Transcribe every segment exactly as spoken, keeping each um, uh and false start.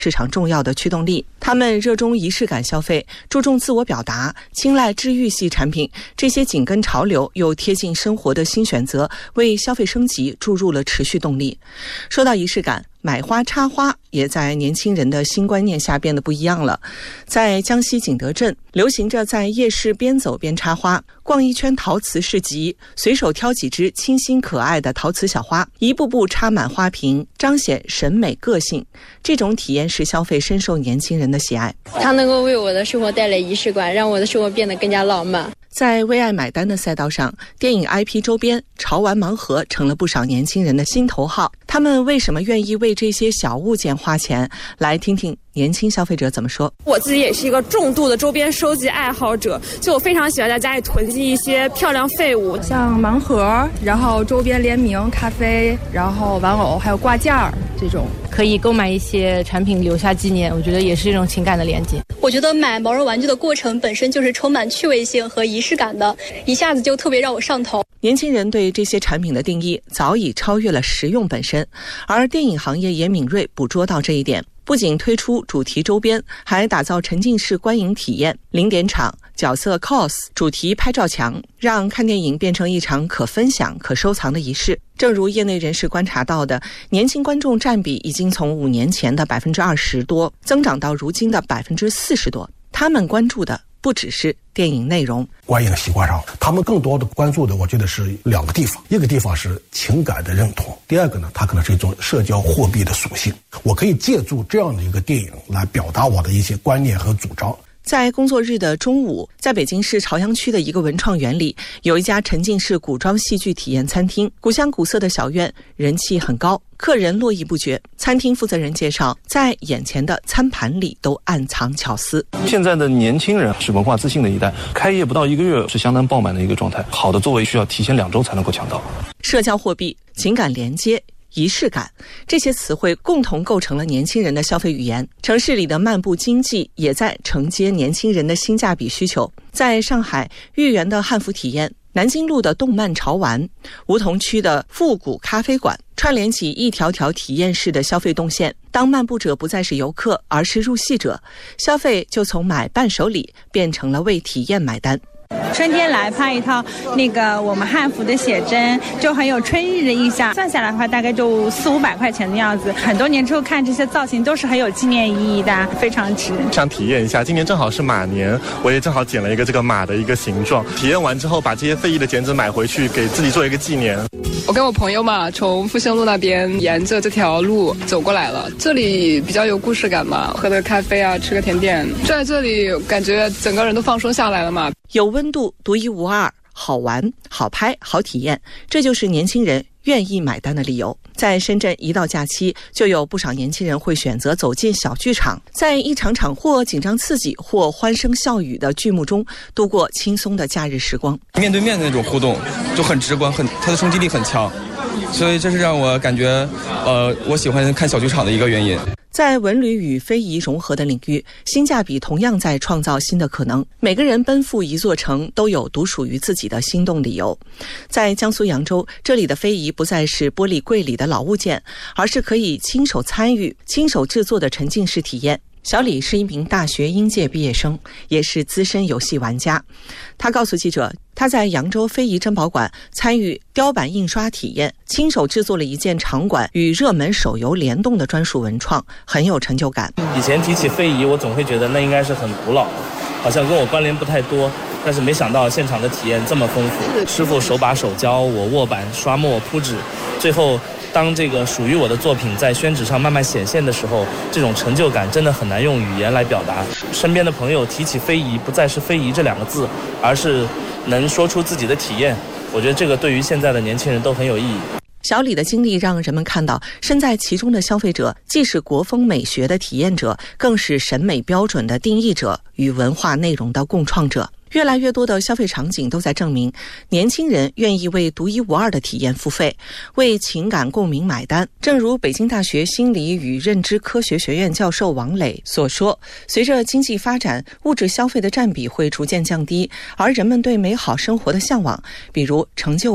市场重要的驱动力。他们热衷仪式感消费，注重自我表达，青睐治愈系产品。这些紧跟潮流又贴近生活的新选择，为消费升级注入了持续动力。说到仪式感，买花插花也在年轻人的新观念下变得不一样了。在江西景德镇，流行着在夜市边走边插花，逛一圈陶瓷市集，随手挑几只清新可爱的陶瓷小花，一步步插满花瓶，彰显审美个性。这种体验式消费深受年轻人的喜爱， 它能够为我的生活带来仪式感，让我的生活变得更加浪漫。 在为爱买单的赛道上，电影 I P 周边潮玩盲盒成了不少年轻人的心头好。他们为什么愿意为这些小物件花钱？来听听年轻消费者怎么说。 我自己也是一个重度的周边收集爱好者，就我非常喜欢在家里囤积一些漂亮废物， 像盲盒，然后周边联名咖啡，然后玩偶，还有挂件儿这种。 可以购买一些产品留下纪念，我觉得也是一种情感的连接。 我觉得买毛绒玩具的过程本身就是充满趣味性和仪式感的，一下子就特别让我上头。 年轻人对这些产品的定义早已超越了实用本身，而电影行业也敏锐捕捉到这一点，不仅推出主题周边，还打造沉浸式观影体验，零点场、角色 cos、主题拍照墙，让看电影变成一场可分享、可收藏的仪式。正如业内人士观察到的，年轻观众占比已经从五年前的百分之二十多增长到如今的百分之四十多。他们关注的不只是电影内容， 观影习惯上，他们更多的关注的，我觉得是两个地方。一个地方是情感的认同，第二个呢，它可能是一种社交货币的属性。我可以借助这样的一个电影来表达我的一些观念和主张。 在工作日的中午，在北京市朝阳区的一个文创园里，有一家沉浸式古装戏剧体验餐厅，古香古色的小院人气很高，客人络绎不绝。餐厅负责人介绍，在眼前的餐盘里都暗藏巧思。 现在的年轻人是文化自信的一代，开业不到一个月是相当爆满的一个状态，好的座位需要提前两周才能够抢到。 社交货币、情感连接、仪式感，这些词汇共同构成了年轻人的消费语言。城市里的漫步经济也在承接年轻人的性价比需求。在上海豫园的汉服体验，南京路的动漫潮玩，梧桐区的复古咖啡馆，串联起一条条体验式的消费动线。当漫步者不再是游客，而是入戏者，消费就从买伴手礼变成了为体验买单。 春天来拍一套那个我们汉服的写真，就很有春意的印象，算下来的话大概就四五百块钱的样子。很多年之后看这些造型都是很有纪念意义的，非常值。 想体验一下，今年正好是马年，我也正好剪了一个这个马的一个形状，体验完之后把这些费力的剪纸买回去给自己做一个纪念。 我跟我朋友嘛，从复兴路那边沿着这条路走过来了，这里比较有故事感嘛，喝个咖啡啊，吃个甜点，在这里感觉整个人都放松下来了嘛。 有温度，独一无二，好玩、好拍、好体验，这就是年轻人愿意买单的理由。在深圳，一到假期，就有不少年轻人会选择走进小剧场，在一场场或紧张刺激、或欢声笑语的剧目中度过轻松的假日时光。 面对面的那种互动就很直观，很它的冲击力很强，所以这是让我感觉，呃，我喜欢看小剧场的一个原因。 在文旅与非遗融合的领域，性价比同样在创造新的可能。每个人奔赴一座城，都有独属于自己的心动理由。在江苏扬州，这里的非遗不再是玻璃柜里的老物件，而是可以亲手参与、亲手制作的沉浸式体验。小李是一名大学应届毕业生，也是资深游戏玩家。他告诉记者，他在扬州非遗珍宝馆参与雕版印刷体验，亲手制作了一件场馆与热门手游联动的专属文创，很有成就感。 以前提起非遗，我总会觉得那应该是很古老的，好像跟我关联不太多，但是没想到现场的体验这么丰富。师傅手把手教我握板、刷墨、铺纸，最后当这个属于我的作品在宣纸上慢慢显现的时候，这种成就感真的很难用语言来表达。身边的朋友提起非遗，不再是非遗这两个字，而是能说出自己的体验，我觉得这个对于现在的年轻人都很有意义。 小李的经历让人们看到，身在其中的消费者既是国风美学的体验者，更是审美标准的定义者与文化内容的共创者。越来越多的消费场景都在证明，年轻人愿意为独一无二的体验付费，为情感共鸣买单。正如北京大学心理与认知科学学院教授王磊所说，随着经济发展，物质消费的占比会逐渐降低，而人们对美好生活的向往，比如成就感、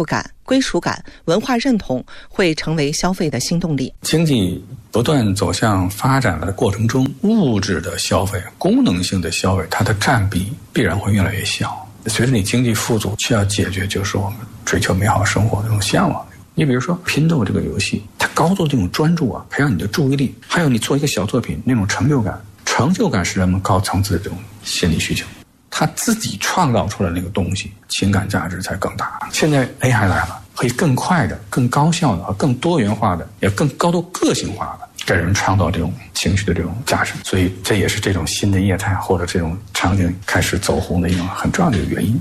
归属感、文化认同会成为消费的新动力。 经济不断走向发展的过程中，物质的消费、功能性的消费，它的占比必然会越来越小。随着你经济富足，需要解决就是我们追求美好生活的这种向往。你比如说拼斗这个游戏，它高度的这种专注啊，培养你的注意力，还有你做一个小作品那种成就感，成就感是人们高层次的这种心理需求。他自己创造出来那个东西，情感价值才更大。现在 A I 来了，可以更快的、更高效的、和更多元化的，也更高度个性化的给人创造这种情绪的这种价值。所以这也是这种新的业态或者这种场景开始走红的一种很重要的原因。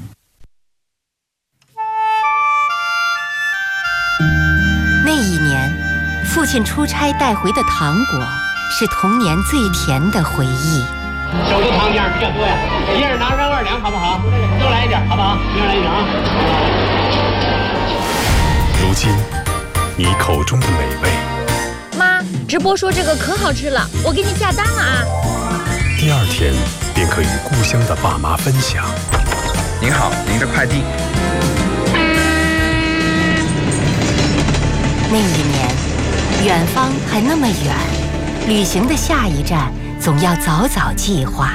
那一年，父亲出差带回的糖果是童年最甜的回忆。 手头糖浆比较多呀，一人拿上二两好不好？多来一点好不好？一人来一两啊。 如今，你口中的美味， 妈，直播说这个可好吃了，我给你下单了啊。 第二天便可与故乡的爸妈分享。 您好，您的快递。 那一年，远方还那么远，旅行的下一站总要早早计划。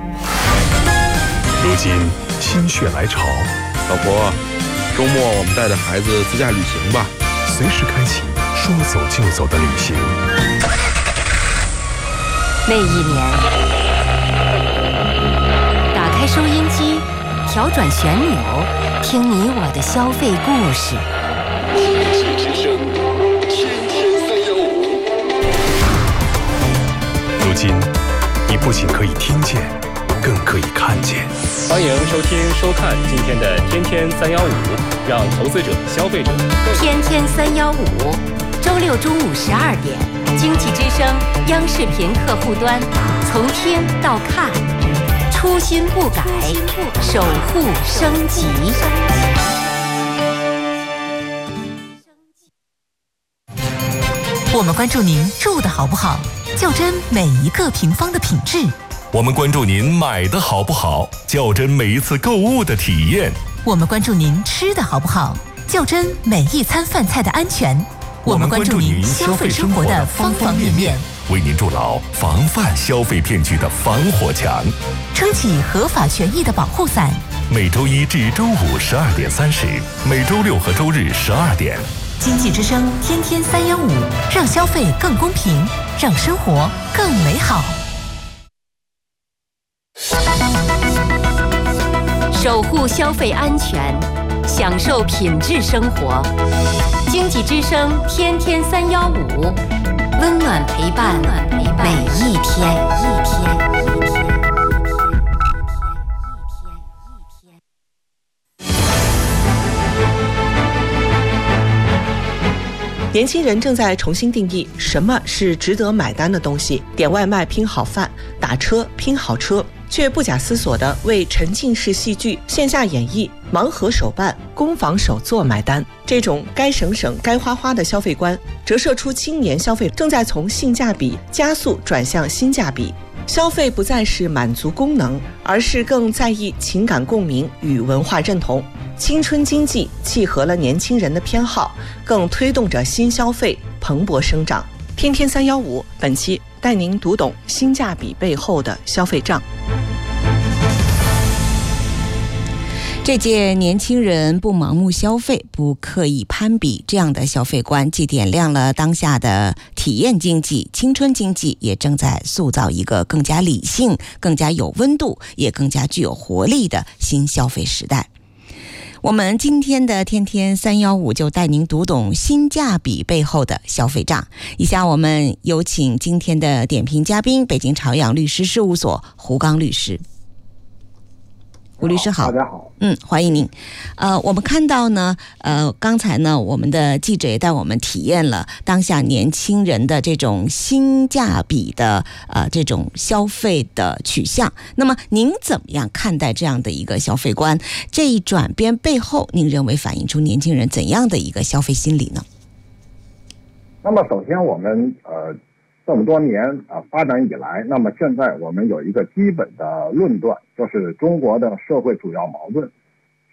如今心血来潮， 老婆，周末我们带着孩子自驾旅行吧， 随时开启说走就走的旅行。 那一年，打开收音机，调转旋钮，听你我的消费故事。 如今，你不仅可以听见，更可以看见。 欢迎收听、收看今天的《天天三幺五》，让投资者、消费者天天三幺五，周六中午十二点，经济之声央视频客户端，从听到看，初心不改，守护升级。 我们关注您住的好不好，较真每一个平方的品质。 我们关注您买的好不好，较真每一次购物的体验。 我们关注您吃的好不好，较真每一餐饭菜的安全。 我们关注您消费生活的方方面面，为您筑牢防范消费骗局的防火墙， 撑起合法权益的保护伞。 每周一至周五十二点三十，每周六和周日十二点。 经济之声天天三幺五，让消费更公平，让生活更美好。 守护消费安全，享受品质生活。经济之声天天三幺五，温暖陪伴每一天。一天。 年轻人正在重新定义什么是值得买单的东西，点外卖拼好饭，打车拼好车，却不假思索地为沉浸式戏剧、线下演绎、盲盒手办、工坊手作买单。这种该省省该花花的消费观，折射出青年消费正在从性价比加速转向新价比。消费不再是满足功能，而是更在意情感共鸣与文化认同。青春经济契合了年轻人的偏好，更推动着新消费蓬勃生长。天天三幺五，本期带您读懂性价比背后的消费账。 这届年轻人不盲目消费，不刻意攀比，这样的消费观既点亮了当下的体验经济、青春经济，也正在塑造一个更加理性、更加有温度，也更加具有活力的新消费时代。我们今天的天天三幺五就带您读懂性价比背后的消费账。以下我们有请今天的点评嘉宾，北京朝阳律师事务所胡刚律师。胡律师好。 大家好。 嗯，欢迎您。呃，我们看到呢，呃，刚才呢，我们的记者也带我们体验了当下年轻人的这种性价比的呃这种消费的取向。那么，您怎么样看待这样的一个消费观？这一转变背后，您认为反映出年轻人怎样的一个消费心理呢？ 那么，首先我们呃。这么多年啊、呃、发展以来，那么现在我们有一个基本的论断，就是中国的社会主要矛盾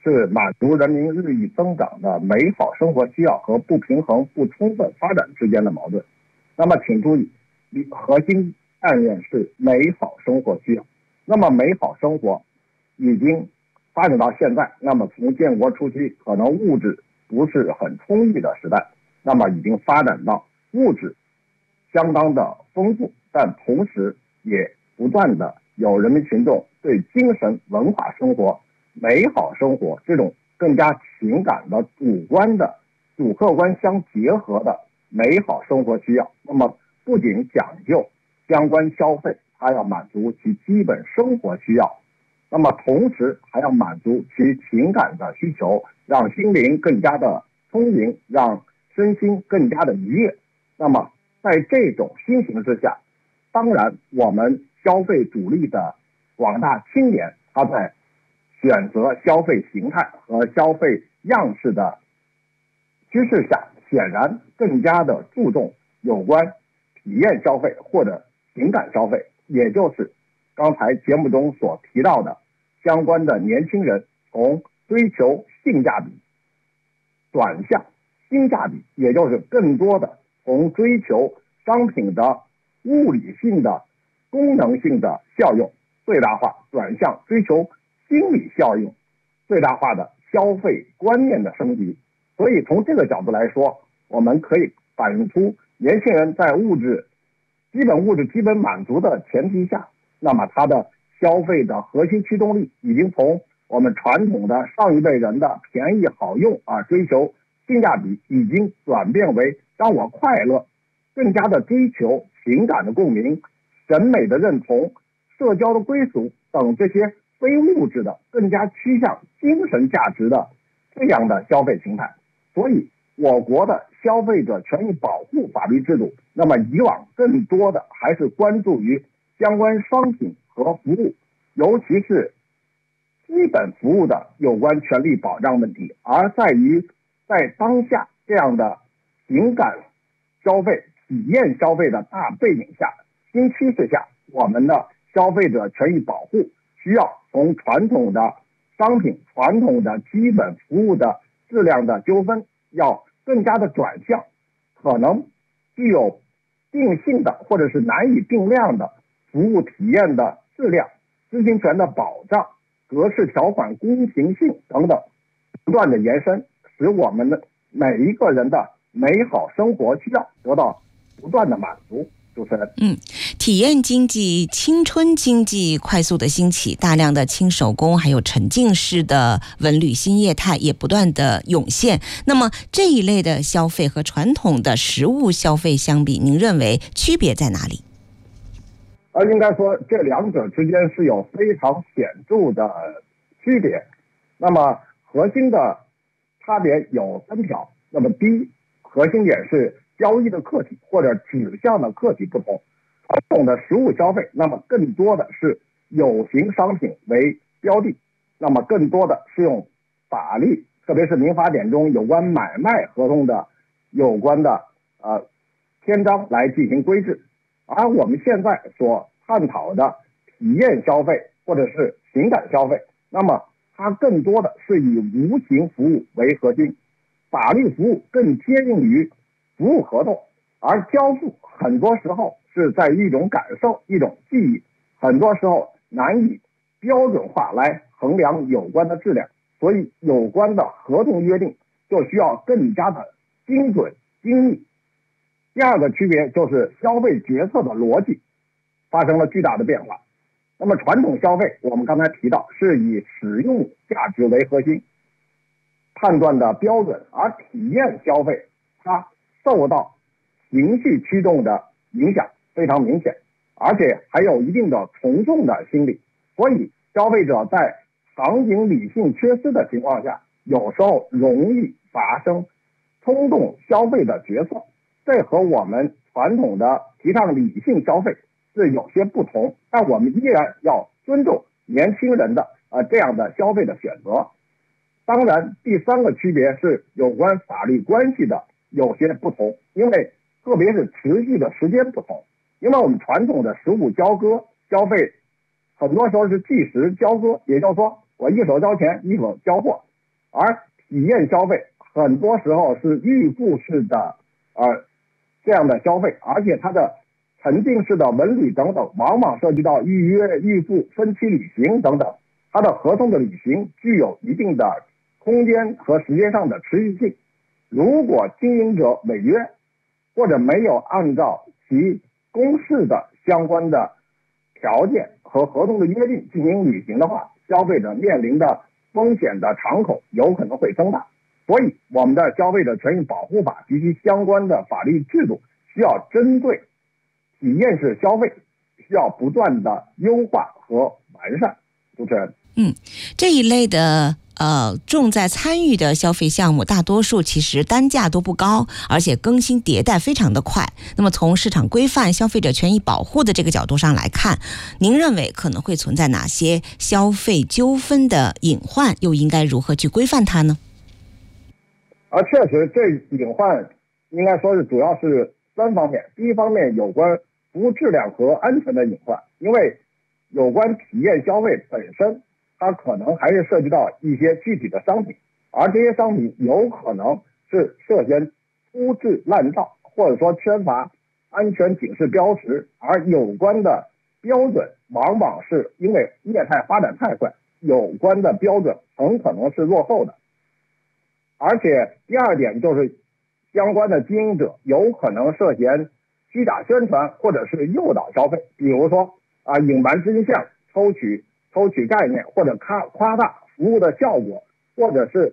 是满足人民日益增长的美好生活需要和不平衡不充分发展之间的矛盾。那么请注意，核心概念是美好生活需要。那么美好生活已经发展到现在，那么从建国初期可能物质不是很充裕的时代，那么已经发展到物质相当的丰富，但同时也不断的有人民群众对精神文化生活、美好生活这种更加情感的主观的主客观相结合的美好生活需要。那么不仅讲究相关消费，它要满足其基本生活需要，那么同时还要满足其情感的需求，让心灵更加的充盈，让身心更加的愉悦。那么在这种心情之下，当然我们消费主力的广大青年，他在选择消费形态和消费样式的趋势下，显然更加的注重有关体验消费或者情感消费，也就是刚才节目中所提到的相关的年轻人从追求性价比转向新价比，也就是更多的从追求商品的物理性的功能性的效用最大化，转向追求心理效应最大化的消费观念的升级。所以从这个角度来说，我们可以反映出年轻人在物质基本物质基本满足的前提下，那么他的消费的核心驱动力已经从我们传统的上一辈人的便宜好用啊，追求性价比，已经转变为让我快乐，更加的追求情感的共鸣、审美的认同、社交的归属等这些非物质的更加趋向精神价值的这样的消费形态。所以我国的消费者权益保护法律制度，那么以往更多的还是关注于相关商品和服务，尤其是基本服务的有关权利保障问题，而在于在当下这样的情感消费、体验消费的大背景下、新趋势下，我们的消费者权益保护需要从传统的商品、传统的基本服务的质量的纠纷，要更加的转向可能具有定性的或者是难以定量的服务体验的质量、知情权的保障、格式条款公平性等等不断的延伸，使我们的每一个人的美好生活需要得到不断的满足。主持人， 嗯，体验经济、青春经济快速的兴起，大量的轻手工还有沉浸式的文旅新业态也不断的涌现。那么这一类的消费和传统的实物消费相比，您认为区别在哪里？ 而应该说这两者之间是有非常显著的区别。那么核心的差别有三条。那么第一，核心点是交易的客体或者指向的客体不同。传统的实物消费，那么更多的是有形商品为标的，那么更多的是用法律，特别是民法典中有关买卖合同的有关的呃篇章来进行规制。而我们现在所探讨的体验消费或者是情感消费，那么它更多的是以无形服务为核心，法律服务更接近于服务合同，而交付很多时候是在于一种感受、一种记忆，很多时候难以标准化来衡量有关的质量，所以有关的合同约定就需要更加的精准精密。第二个区别就是消费决策的逻辑发生了巨大的变化。那么传统消费我们刚才提到是以使用价值为核心判断的标准，而体验消费它受到情绪驱动的影响非常明显，而且还有一定的从众的心理，所以消费者在场景理性缺失的情况下，有时候容易发生冲动消费的决策。这和我们传统的提倡理性消费是有些不同，但我们依然要尊重年轻人的呃这样的消费的选择。当然，第三个区别是有关法律关系的有些不同，因为特别是持续的时间不同。因为我们传统的实物交割消费很多时候是即时交割，也就是说我一手交钱一手交货， 而体验消费很多时候是预付式的呃这样的消费，而且它的沉浸式的文旅等等，往往涉及到预约、预付、分期旅行等等，它的合同的履行具有一定的空间和时间上的持续性。如果经营者违约或者没有按照其公示的相关的条件和合同的约定进行履行的话，消费者面临的风险的敞口有可能会增大。所以我们的消费者权益保护法及其相关的法律制度需要针对体验式消费需要不断的优化和完善。主持人， 嗯，这一类的呃重在参与的消费项目，大多数其实单价都不高，而且更新迭代非常的快。那么从市场规范、消费者权益保护的这个角度上来看，您认为可能会存在哪些消费纠纷的隐患，又应该如何去规范它呢？ 而确实，这隐患应该说是主要是三方面。第一方面，有关服务质量和安全的隐患，因为有关体验消费本身，它可能还是涉及到一些具体的商品，而这些商品有可能是涉嫌粗制滥造，或者说缺乏安全警示标识，而有关的标准往往是因为业态发展太快，有关的标准很可能是落后的。而且第二点就是相关的经营者有可能涉嫌虚假宣传或者是诱导消费，比如说啊隐瞒真相、抽取抽取概念，或者夸夸大服务的效果，或者是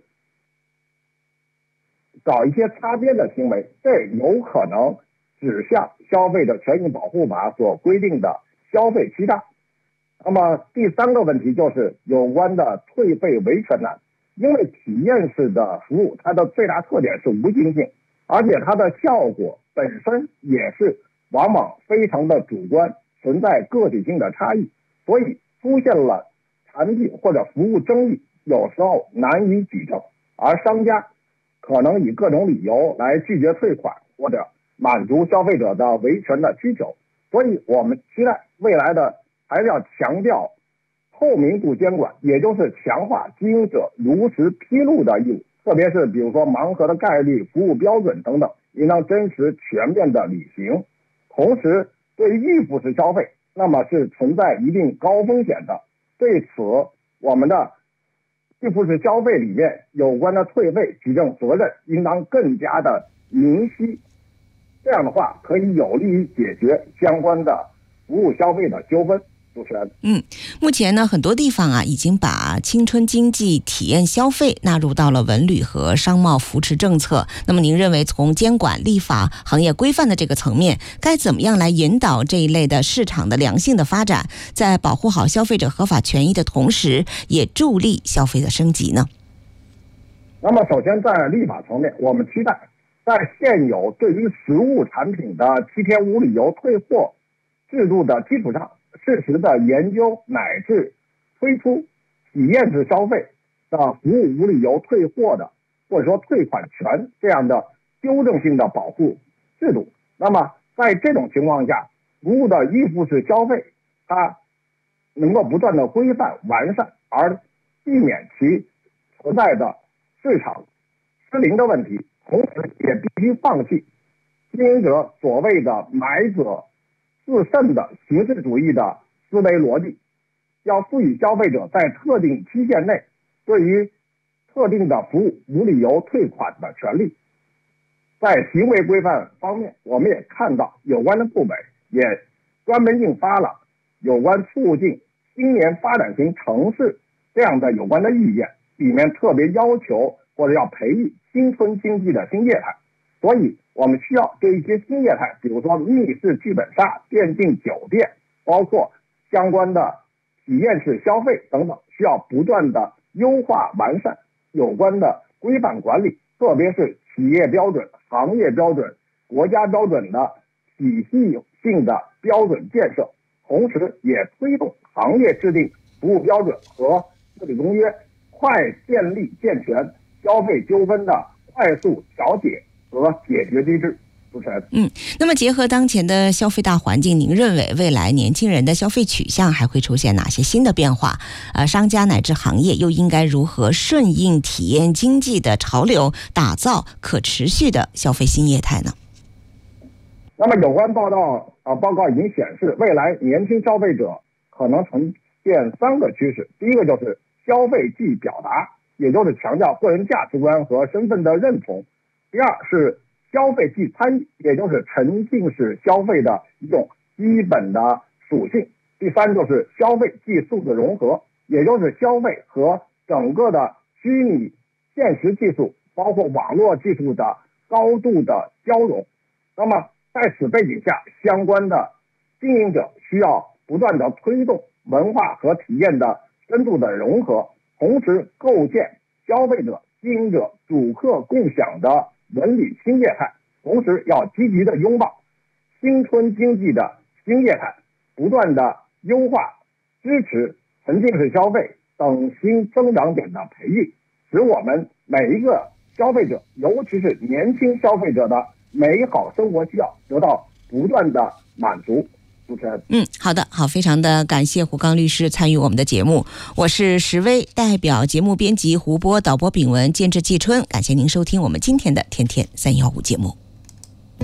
搞一些擦边的行为，这有可能指向消费者权益保护法所规定的消费欺诈。那么第三个问题就是有关的退费维权难。因为体验式的服务，它的最大特点是无形性，而且它的效果本身也是往往非常的主观，存在个体性的差异，所以出现了产品或者服务争议，有时候难以举证，而商家可能以各种理由来拒绝退款或者满足消费者的维权的需求。所以我们期待未来的还是要强调透明度监管，也就是强化经营者如实披露的义务，特别是比如说盲盒的概率、服务标准等等，应当真实全面的履行。同时，对于预付式消费，那么是存在一定高风险的。对此，我们的预付式消费里面有关的退费举证责任应当更加的明晰，这样的话可以有利于解决相关的服务消费的纠纷。主持人， 嗯，目前呢，很多地方啊已经把青春经济体验消费纳入到了文旅和商贸扶持政策。那么，您认为从监管、立法、行业规范的这个层面，该怎么样来引导这一类的市场的良性的发展，在保护好消费者合法权益的同时，也助力消费的升级呢？ 那么，首先在立法层面，我们期待在现有对于实物产品的七天无理由退货制度的基础上，适时的研究乃至推出体验式消费的服务无理由退货的或者说退款权这样的纠正性的保护制度。那么在这种情况下，服务的预付式消费它能够不断的规范完善，而避免其存在的市场失灵的问题，同时也必须放弃经营者所谓的买者自胜的形式主义的思维逻辑，要赋予消费者在特定期限内对于特定的服务无理由退款的权利。在行为规范方面，我们也看到有关的部委也专门印发了有关促进青年发展型城市这样的有关的意见，里面特别要求或者要培育新春经济的新业态。所以我们需要对一些新业态，比如说密室剧本杀、电竞酒店，包括相关的体验式消费等等，需要不断的优化完善有关的规范管理，特别是企业标准、行业标准、国家标准的体系性的标准建设，同时也推动行业制定服务标准和治理公约，快建立健全消费纠纷的快速调解和解决机制。 主持人。 嗯，那么结合当前的消费大环境，您认为未来年轻人的消费取向还会出现哪些新的变化？呃，商家乃至行业又应该如何顺应体验经济的潮流，打造可持续的消费新业态呢？ 那么有关报道啊、呃，报告已经显示，未来年轻消费者可能呈现三个趋势。第一个就是消费即表达，也就是强调个人价值观和身份的认同。第二是消费即参与，也就是沉浸式消费的一种基本的属性。第三就是消费即数字融合，也就是消费和整个的虚拟现实技术，包括网络技术的高度的交融。那么在此背景下，相关的经营者需要不断的推动文化和体验的深度的融合，同时构建消费者、经营者、主客共享的文旅新业态，同时要积极的拥抱新春经济的新业态，不断的优化、支持沉浸式消费等新增长点的培育，使我们每一个消费者，尤其是年轻消费者的美好生活需要得到不断的满足。主持人， 嗯，好的，好，非常的感谢胡刚律师参与我们的节目，我是石薇，代表节目编辑胡波、导播炳文、监制季春，感谢您收听我们今天的天天三一五节目。